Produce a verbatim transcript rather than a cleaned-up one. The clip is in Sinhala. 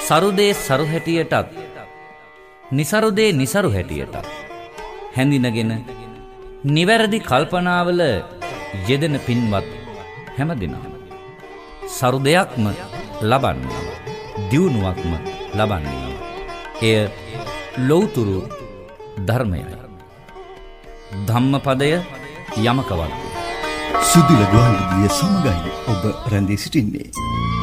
සරුදේ සරු හැටියටත් නිසරුදේ නිසරු හැටියටත් හැඳිනගෙන නිවැරදි කල්පනාවල යෙදෙන පින්වත් හැමදෙනාම සරුදයක්ම ලබන්නේ දියුණුවක්ම ලබන්නේ එය ලෞතුරු ධර්මයයි. ධම්මපදය යමක වන්නේ සුදුල ගුවන්විදුලිය සමගයි ඔබ රැඳී සිටින්නේ.